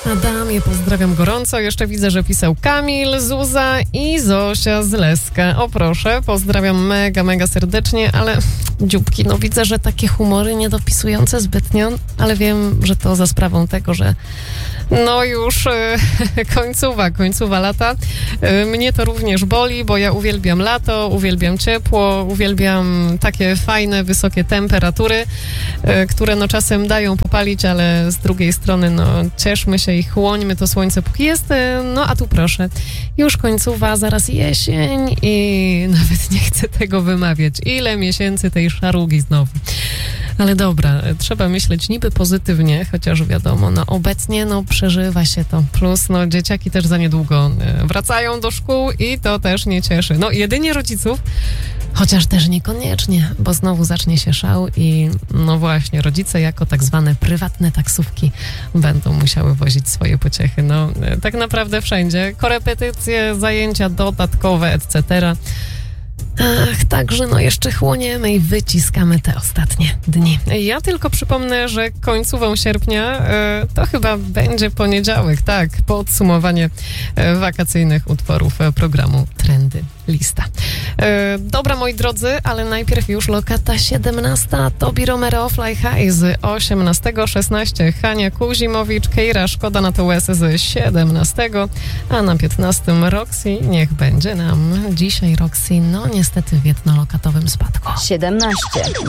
Adamie, pozdrawiam gorąco. Jeszcze widzę, że pisał Kamil, Zuza i Zosia z Leska. O proszę, pozdrawiam mega serdecznie, ale dzióbki, no widzę, że takie humory niedopisujące zbytnio, ale wiem, że to za sprawą tego, że no już końcowa lata. Mnie to również boli, bo ja uwielbiam lato, uwielbiam ciepło, uwielbiam takie fajne, wysokie temperatury, które no czasem dają popalić, ale z drugiej strony no cieszmy się i chłońmy to słońce póki jest. No a tu proszę, już końcowa, zaraz jesień i nawet nie chcę tego wymawiać. Ile miesięcy tej szarugi znowu. Ale dobra, trzeba myśleć niby pozytywnie, chociaż wiadomo, no obecnie no przeżywa się to. Plus no dzieciaki też za niedługo wracają do szkół i to też nie cieszy. No jedynie rodziców, chociaż też niekoniecznie, bo znowu zacznie się szał i no właśnie rodzice jako tak zwane prywatne taksówki będą musiały wozić swoje pociechy. No tak naprawdę wszędzie. Korepetycje, zajęcia dodatkowe, etc. Ach, także no jeszcze chłoniemy i wyciskamy te ostatnie dni. Ja tylko przypomnę, że końcówą sierpnia to chyba będzie poniedziałek, tak, podsumowanie wakacyjnych utworów programu Trendy Lista. Dobra, moi drodzy, ale najpierw już lokata 17. Tobi Romero, Fly High z 18. 16. Hania Kuzimowicz, Keira Szkoda na to łez z 17. A na 15. Roxy, niech będzie nam dzisiaj Roxy, no niestety w jednolokatowym spadku. 17.